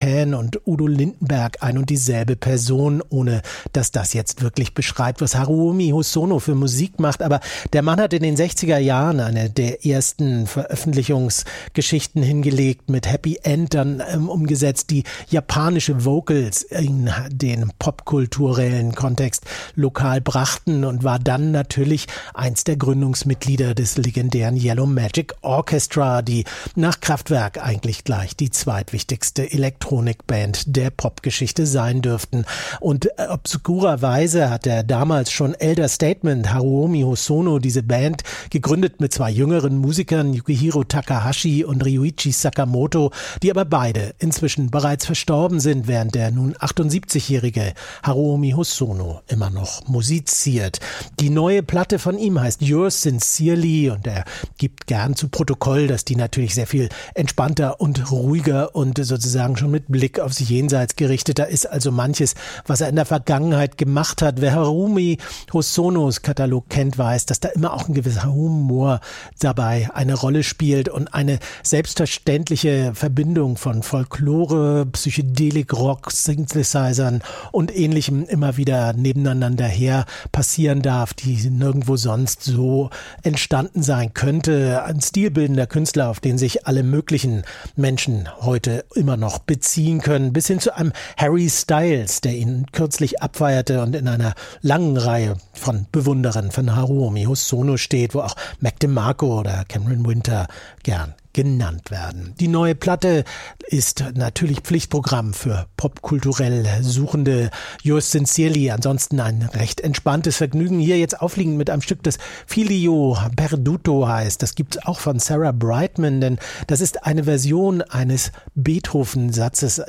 Chopin und Udo Lindenberg ein und dieselbe Person, ohne dass das jetzt wirklich beschreibt, was Haruomi Hosono für Musik macht. Aber der Mann hat in den 60er Jahren eine der ersten Veröffentlichungsgeschichten hingelegt, mit Happy End dann umgesetzt, die japanische Vocals in den popkulturellen Kontext lokal brachten und war dann natürlich eins der Gründungsmitglieder des legendären Yellow Magic Orchestra, die nach Kraftwerk eigentlich gleich die zweitwichtigste Elektronikband der Popgeschichte sein dürften. Und obskurerweise hat er damals schon Elder Statesman Haruomi Hosono diese Band gegründet mit zwei jüngeren Musikern, Yukihiro Takahashi und Ryuichi Sakamoto, die aber beide inzwischen bereits verstorben sind, während der nun 78-jährige Haruomi Hosono immer noch musiziert. Die neue Platte von ihm heißt Yours Sincerely und er gibt gern zu Protokoll, dass die natürlich sehr viel entspannter und ruhiger und sozusagen schon mit Blick aufs Jenseits gerichteter ist. Also manches, was er in der Vergangenheit gemacht hat. Wer Haruomi Hosonos Katalog kennt, weiß, dass da immer auch ein gewisser Humor dabei eine Rolle spielt und eine selbstverständliche Verbindung von Folklore, Psychedelik, Rock, Synthesizern und Ähnlichem immer wieder nebeneinander her passieren darf, die nirgendwo sonst so entstanden sein könnte. Ein stilbildender Künstler, auf den sich alle möglichen Menschen heute immer noch beziehen können, bis hin zu einem Harry Styles, der ihn kürzlich abfeierte und in einer langen Reihe von Bewunderern von Haruomi Hosono steht, wo auch Mac DeMarco oder Cameron Winter gern genannt werden. Die neue Platte ist natürlich Pflichtprogramm für popkulturell Suchende. Yours Sincerely, ansonsten ein recht entspanntes Vergnügen. Hier jetzt aufliegend mit einem Stück, das Figlio Perduto heißt. Das gibt's auch von Sarah Brightman, denn das ist eine Version eines Beethoven-Satzes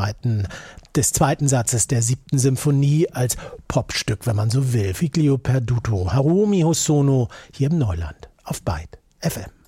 des zweiten Satzes der 7. Symphonie als Popstück, wenn man so will. Figlio Perduto, Haruomi Hosono hier im Neuland auf Byte FM.